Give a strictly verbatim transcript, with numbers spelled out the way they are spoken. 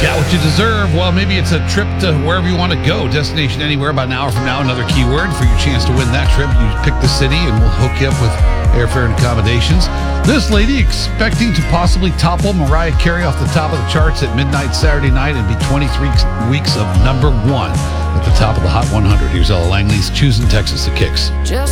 Got what you deserve. Well, maybe it's a trip to wherever you want to go. Destination anywhere. About an hour from now, another keyword for your chance to win that trip. You pick the city and we'll hook you up with airfare and accommodations. This lady expecting to possibly topple Mariah Carey off the top of the charts at midnight Saturday night and be twenty-three weeks of number one at the top of the Hot one hundred. Here's Ella Langley's Choosing Texas, the Kicks. Just